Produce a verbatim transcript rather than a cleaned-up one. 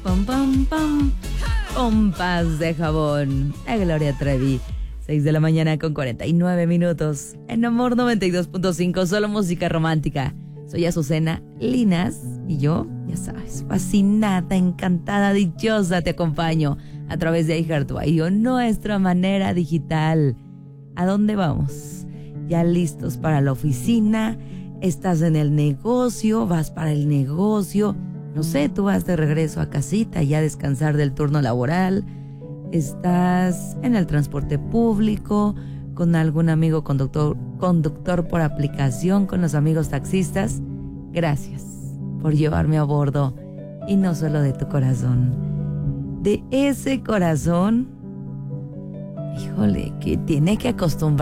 pam, pam, pam. Pompas de jabón. A Gloria Trevi. seis de la mañana con cuarenta y nueve minutos. En Amor noventa y dos punto cinco, solo música romántica. Soy Azucena Linas y yo, ya sabes, fascinada, encantada, dichosa, te acompaño a través de iHeartRadio, nuestra manera digital. ¿A dónde vamos? ¿Ya listos para la oficina? ¿Estás en el negocio? ¿Vas para el negocio? No sé, tú vas de regreso a casita ya a descansar del turno laboral. ¿Estás en el transporte público? ¿Con algún amigo conductor, conductor por aplicación? ¿Con los amigos taxistas? Gracias por llevarme a bordo. Y no solo de tu corazón. De ese corazón, híjole, que tiene que acostumbrar